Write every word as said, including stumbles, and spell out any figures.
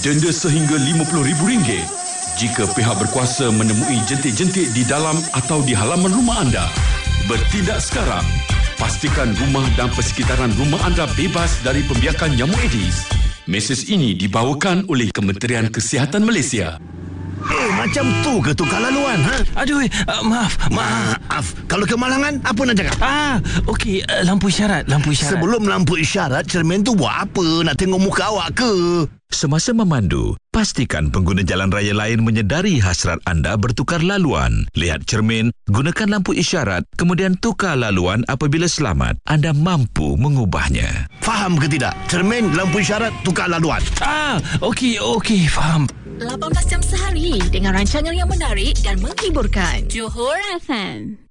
Denda sehingga lima puluh ribu ringgit jika pihak berkuasa menemui jentik-jentik di dalam atau di halaman rumah anda. Bertindak sekarang. Pastikan rumah dan persekitaran rumah anda bebas dari pembiakan nyamuk Aedes. Mesej ini dibawakan oleh Kementerian Kesihatan Malaysia. Eh, macam tu ke tukar laluan, ha? Aduh, uh, maaf, maaf. Maaf. Kalau kemalangan, apa nak cakap? Ah, okey, uh, lampu isyarat, lampu isyarat. Sebelum lampu isyarat, cermin tu buat apa? Nak tengok muka awak ke? Semasa memandu, pastikan pengguna jalan raya lain menyedari hasrat anda bertukar laluan. Lihat cermin, gunakan lampu isyarat, kemudian tukar laluan apabila selamat. Anda mampu mengubahnya. Faham ke tidak? Cermin, lampu isyarat, tukar laluan. Ah, okey, okey, faham. lapan belas jam sehari dengan rancangan yang menarik dan menghiburkan. Johor F M.